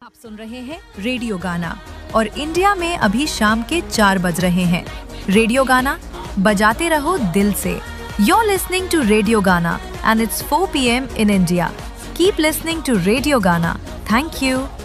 आप सुन रहे हैं रेडियो गाना और इंडिया में अभी शाम के 4 बज रहे हैं। रेडियो गाना बजाते रहो दिल से। You're listening to Radio Gana and it's 4 p.m. in India. Keep listening to Radio Gana. Thank you.